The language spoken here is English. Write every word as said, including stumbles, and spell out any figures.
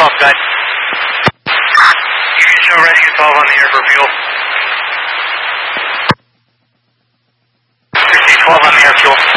twelve, guide. You can show rescue twelve on the air for fuel. Rescue twelve on the air fuel.